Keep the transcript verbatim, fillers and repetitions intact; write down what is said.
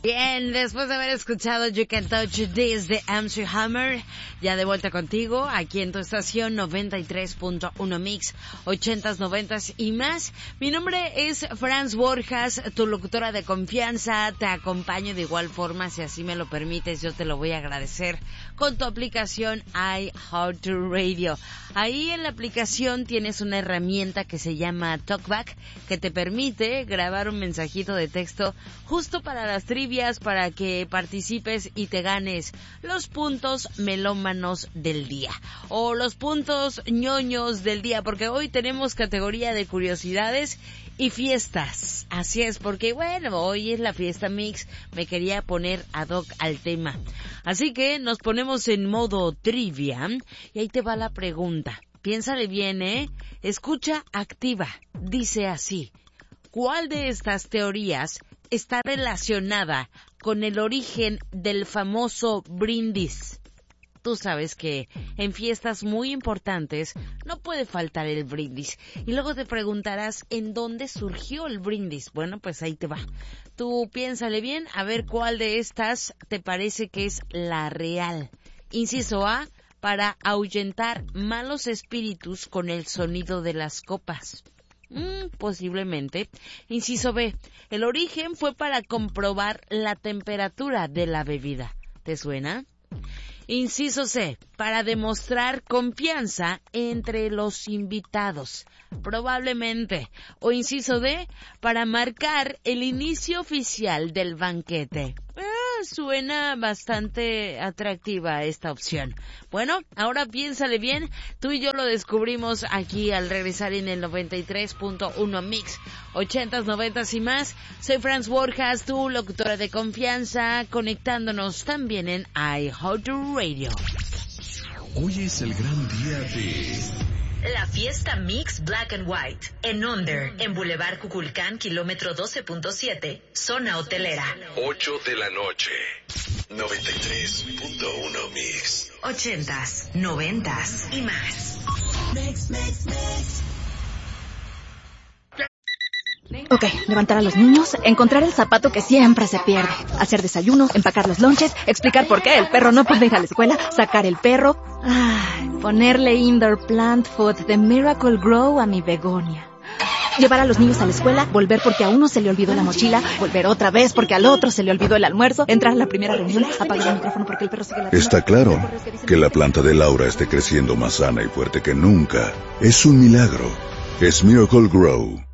Bien, después de haber escuchado You Can Touch This de M C Hammer, ya de vuelta contigo, aquí en tu estación noventa y tres punto uno Mix, ochentas, noventas y más. Mi nombre es Franz Borjas, tu locutora de confianza. Te acompaño de igual forma, si así me lo permites, yo te lo voy a agradecer, con tu aplicación iHeartRadio. Ahí en la aplicación tienes una herramienta que se llama TalkBack, que te permite grabar un mensajito de texto justo para las trivias, para que participes y te ganes los puntos melómanos del día o los puntos ñoños del día, porque hoy tenemos categoría de curiosidades y fiestas. Así es, porque bueno, hoy es la fiesta mix, me quería poner ad hoc al tema. Así que nos ponemos en modo trivia y ahí te va la pregunta. Piénsale bien, ¿eh? Escucha activa. Dice así: ¿cuál de estas teorías está relacionada con el origen del famoso brindis? Tú sabes que en fiestas muy importantes no puede faltar el brindis. Y luego te preguntarás, ¿en dónde surgió el brindis? Bueno, pues ahí te va. Tú piénsale bien, a ver cuál de estas te parece que es la real. Inciso A, para ahuyentar malos espíritus con el sonido de las copas. Mm, posiblemente. Inciso B, el origen fue para comprobar la temperatura de la bebida. ¿Te suena? Inciso C, para demostrar confianza entre los invitados. Probablemente. O inciso D, para marcar el inicio oficial del banquete. Ah, suena bastante atractiva esta opción. Bueno, ahora piénsale bien. Tú y yo lo descubrimos aquí al regresar en el noventa y tres punto uno Mix, ochentas, noventas y más. Soy Franz Borjas, tu locutora de confianza, conectándonos también en iHeartRadio. Hoy es el gran día de... La fiesta Mix Black and White, en Onder, en Boulevard Cuculcán, kilómetro doce punto siete, zona hotelera. ocho de la noche, noventa y tres punto uno Mix. Ochentas, noventas y más. Mix, mix, mix. Ok, levantar a los niños, encontrar el zapato que siempre se pierde, hacer desayunos, empacar los lonches, explicar por qué el perro no puede ir a la escuela, sacar el perro, ay, ponerle indoor plant food de Miracle Grow a mi begonia. Llevar a los niños a la escuela, volver porque a uno se le olvidó la mochila, volver otra vez porque al otro se le olvidó el almuerzo, entrar a la primera reunión, apagar el micrófono porque el perro sigue ladrando. Está claro que la planta de Laura esté creciendo más sana y fuerte que nunca. Es un milagro. Es Miracle Grow.